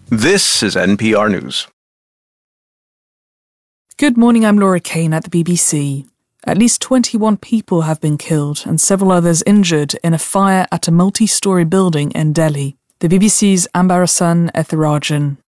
This is NPR News. Good morning, I'm Laura Kane at the BBC. At least 21 people have been killed and several others injured in a fire at a multi-storey building in Delhi. The BBC's Ambarasan Ethirajan.